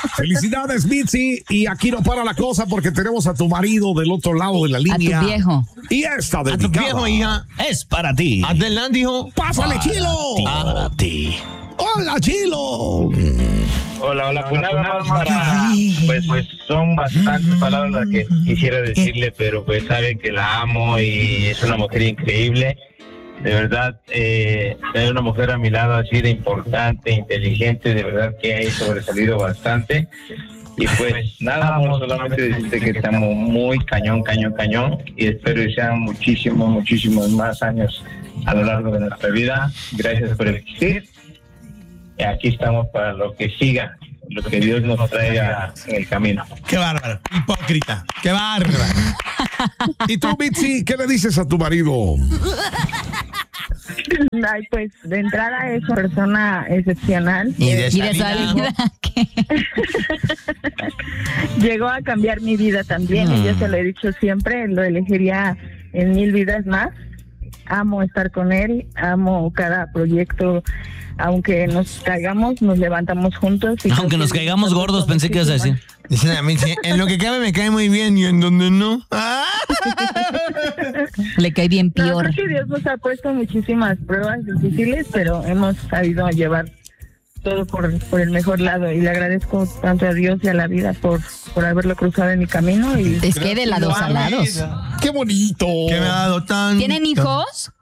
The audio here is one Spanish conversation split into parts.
Felicidades, Mitzi. Y aquí no para la cosa porque tenemos a tu marido del otro lado de la línea. A tu viejo. Y esta dedicada. A tu viejo, hija. Es para ti. Adelante, hijo. ¡Pásale, Chilo! Para ti. ¡Hola, Chilo! Hola, pues nada más para, pues son bastantes palabras las que quisiera decirle, pero pues sabe que la amo y es una mujer increíble. De verdad, tener una mujer a mi lado así de importante, inteligente, de verdad que ha sobresalido bastante. Y pues nada, amor, solamente decirte que te amo muy cañón, y espero que sean muchísimos más años a lo largo de nuestra vida. Gracias por existir. Y aquí estamos para lo que siga, lo que Dios nos traiga en el camino. Qué bárbaro, hipócrita, qué bárbaro. ¿Y tú, Mitzi, qué le dices a tu marido? Ay, pues de entrada es una persona excepcional. Y de salida. Llegó a cambiar mi vida también, y yo se lo he dicho siempre, lo elegiría en 1000 vidas más. Amo estar con él, amo cada proyecto. Aunque nos caigamos, nos levantamos juntos. Y aunque nos caigamos gordos, pensé que ibas a decir. Dicen a mí, en lo que cabe me cae muy bien y en donde no. Le cae bien No, peor. creo que Dios nos ha puesto muchísimas pruebas difíciles, pero hemos sabido llevar todo por el mejor lado, y le agradezco tanto a Dios y a la vida por haberlo cruzado en mi camino. Y Es que de lados a lados. ¡Qué bonito! Que me ha dado tan... ¿Tienen hijos?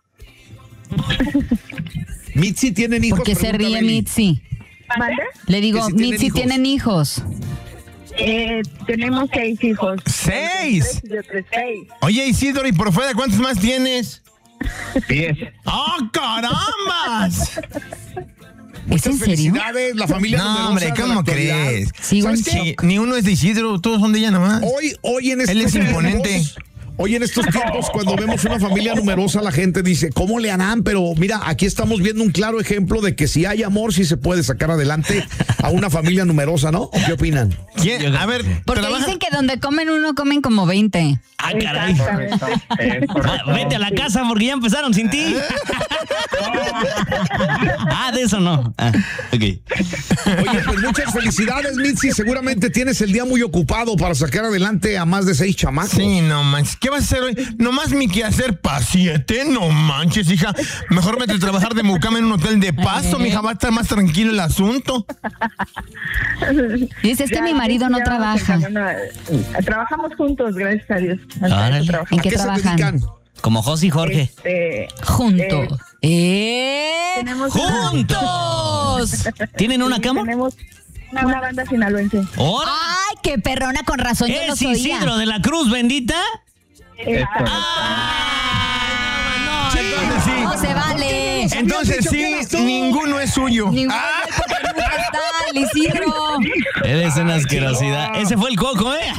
Mitzi, ¿tienen hijos? ¿Por qué se ríe Pregúntale. Mitzi? ¿Mande? Le digo, Que si tienen Mitzi, hijos. ¿tienen hijos? Tenemos 6 hijos. 6. Yo 3, 6. Oye, Isidro, ¿y por fuera cuántos más tienes? 10. ¡Oh, carambas! ¿Es en serio? Felicidades, la familia No, numerosa hombre, de la ¿cómo actualidad. crees? Sigo en ¿Sabes qué? shock. Ni uno es de Isidro, todos son de ella nomás. Hoy en estos Él es tiempos, imponente. Hoy en estos tiempos, cuando vemos una familia numerosa, la gente dice, ¿cómo le harán? Pero mira, aquí estamos viendo un claro ejemplo de que si hay amor, sí se puede sacar adelante a una familia numerosa, ¿no? ¿O qué opinan? ¿Quién? A ver, Porque trabaja- dicen que donde comen uno, comen como 20. Ah, caray. Es correcto. Vete a la casa porque ya empezaron sin ti. De eso no. Ok. Oye, pues muchas felicidades, Mitzi. Seguramente tienes el día muy ocupado para sacar adelante a más de 6 chamacos. Sí, no manches. ¿Qué vas a hacer hoy? Nomás mi quehacer pa' 7. No manches, hija. Mejor vete a trabajar de mucama en un hotel de paso, mija. Va a estar más tranquilo el asunto. Dice, es que mi marido no trabaja. Trabajamos juntos, gracias a Dios. Órale. Trabajamos. ¿En qué ¿A qué se trabajan? dedican? Como José y Jorge. Juntos. Tenemos ¡Juntos! ¿Tienen una cama? Tenemos una banda sinaloense. ¡Ahora! ¡Ay, qué perrona! Con razón yo ¿Es los oía. Isidro de la Cruz bendita? Es correcto. Entonces sí. No se vale. Entonces dicho sí, que eras tú. ninguno es suyo. Ninguno porque nunca está el Isidro. Eres una asquerosidad. Ese fue el coco, ¿eh?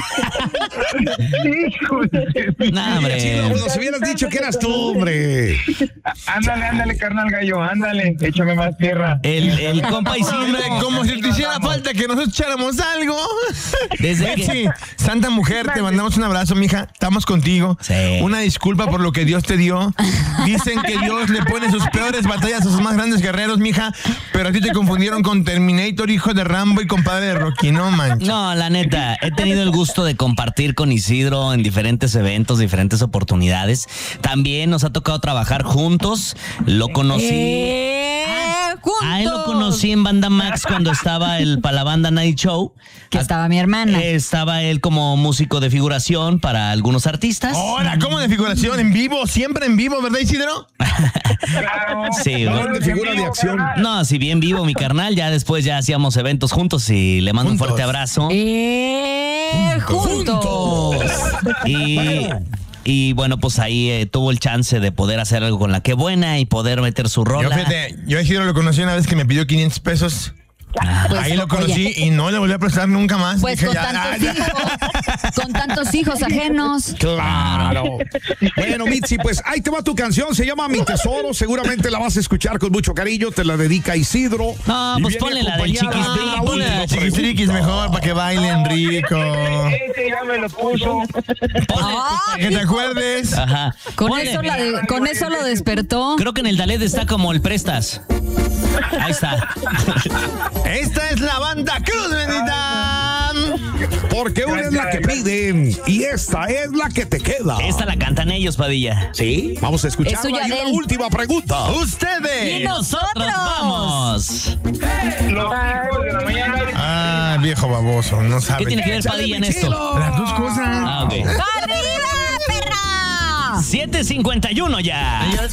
No, hombre. Chilo, nos hubieras dicho que eras tú, hombre. Ándale, carnal gallo, ándale. Échame más tierra. El compa Isidro. Hombre, como si te hiciera falta que nosotros echáramos algo. Desde Betsy, que... santa mujer, te mandamos un abrazo, mija. Estamos contigo. Sí. Una disculpa por lo que Dios te dio. Dicen que Dios le pone sus peores batallas a sus más grandes guerreros, mija. Pero a ti te confundieron con Terminator, hijo de Rambo y compadre de Rocky. No manches. No, la neta, he tenido el gusto de compartir con Isidro en diferentes eventos, diferentes oportunidades. También nos ha tocado trabajar juntos. Lo conocí. ¡Juntos! A él lo conocí en Banda Max cuando estaba para la banda Night Show. Que estaba mi hermana. Estaba él como músico de figuración para algunos artistas. Hola, ¿cómo de figuración? ¿En vivo? ¿Siempre en vivo, verdad, Isidro? Sí, No, güey. de figura de acción. No, si bien vivo mi carnal, ya después ya hacíamos eventos juntos y le mando un fuerte abrazo. ¡Juntos! Y bueno, pues ahí tuvo el chance de poder hacer algo con La Que Buena y poder meter su rola. Yo a Isidro lo conocí una vez que me pidió 500 pesos. Pues, Ahí lo conocí oye, y no le volví a prestar nunca más. Pues Dije, con tantos hijos ajenos. Claro. Bueno, Mitzi, pues ahí te va tu canción. Se llama Mi Tesoro. Seguramente la vas a escuchar con mucho cariño. Te la dedica Isidro. No, Y pues viene ponle la del acompañada de Chiquis. una ponle la última de Chiquistriquis mejor para que bailen rico. Ese ya me lo puso. Que te acuerdes. Ajá. Con Ponle. eso lo despertó. Creo que en el Dalet está como el Prestas. Ahí está. Esta es la banda Cruz Bendita. Porque una es la que piden y esta es la que te queda. Esta la cantan ellos, Padilla. Sí, vamos a Es escucharla. suya Y de una él. última pregunta. ¡Ustedes! ¡Y nosotros! ¡Vamos! Los hijos de la mañana. Ah, viejo baboso, no sabe. ¿Qué tiene que ver Échale, Padilla en mi esto? chilo. Las dos cosas. Ah, ok. ¡Arriba, perra! 7:51 ya.